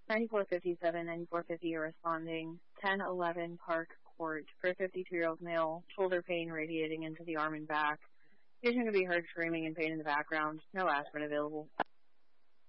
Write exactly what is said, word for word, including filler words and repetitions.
ninety-four fifty-seven, ninety-four fifty are responding. ten eleven Park Court for a fifty-two-year-old male, shoulder pain radiating into the arm and back. Patient can be heard screaming in pain in the background. No aspirin available.